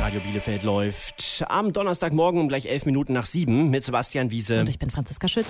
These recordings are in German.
Radio Bielefeld läuft am Donnerstagmorgen um gleich 7:11 mit Sebastian Wiese. Und ich bin Franziska Schütz.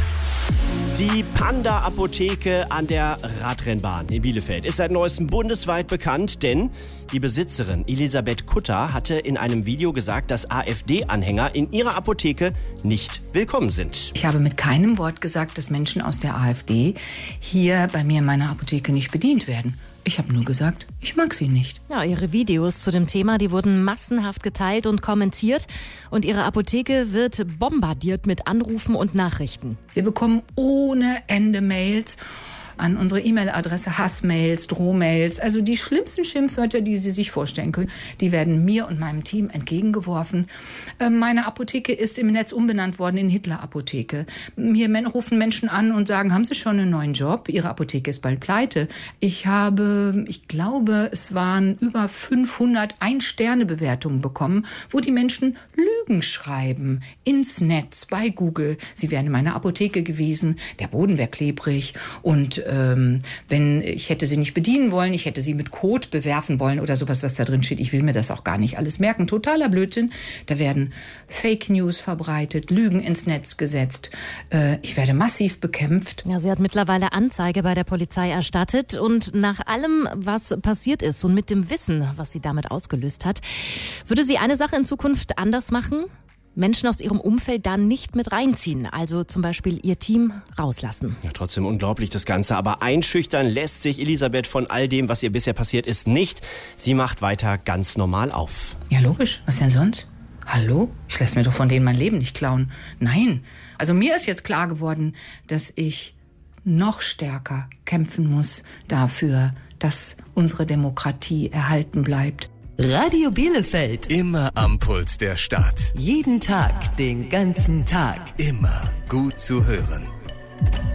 Die Panda-Apotheke an der Radrennbahn in Bielefeld ist seit neuestem bundesweit bekannt, denn die Besitzerin Elisabeth Kutter hatte in einem Video gesagt, dass AfD-Anhänger in ihrer Apotheke nicht willkommen sind. Ich habe mit keinem Wort gesagt, dass Menschen aus der AfD hier bei mir in meiner Apotheke nicht bedient werden. Ich habe nur gesagt, ich mag sie nicht. Ja, ihre Videos zu dem Thema, die wurden massenhaft geteilt und kommentiert. Und ihre Apotheke wird bombardiert mit Anrufen und Nachrichten. Wir bekommen ohne Ende Mails an unsere E-Mail-Adresse, Hassmails, Drohmails, also die schlimmsten Schimpfwörter, die Sie sich vorstellen können, die werden mir und meinem Team entgegengeworfen. Meine Apotheke ist im Netz umbenannt worden in Hitler-Apotheke. Hier rufen Menschen an und sagen, haben Sie schon einen neuen Job? Ihre Apotheke ist bald pleite. Ich glaube, es waren über 500 Ein-Sterne-Bewertungen bekommen, wo die Menschen Lügen schreiben ins Netz bei Google. Sie wären in meiner Apotheke gewesen, der Boden wäre klebrig und wenn ich hätte sie nicht bedienen wollen, ich hätte sie mit Kot bewerfen wollen oder sowas, was da drin steht. Ich will mir das auch gar nicht alles merken. Totaler Blödsinn. Da werden Fake News verbreitet, Lügen ins Netz gesetzt. Ich werde massiv bekämpft. Ja, sie hat mittlerweile Anzeige bei der Polizei erstattet. Und nach allem, was passiert ist und mit dem Wissen, was sie damit ausgelöst hat, würde sie eine Sache in Zukunft anders machen? Menschen aus ihrem Umfeld dann nicht mit reinziehen, also zum Beispiel ihr Team rauslassen. Ja, trotzdem unglaublich das Ganze, aber einschüchtern lässt sich Elisabeth von all dem, was ihr bisher passiert ist, nicht. Sie macht weiter ganz normal auf. Ja, logisch. Was denn sonst? Hallo? Ich lasse mir doch von denen mein Leben nicht klauen. Nein. Also mir ist jetzt klar geworden, dass ich noch stärker kämpfen muss dafür, dass unsere Demokratie erhalten bleibt. Radio Bielefeld. Immer am Puls der Stadt. Jeden Tag, den ganzen Tag. Immer gut zu hören.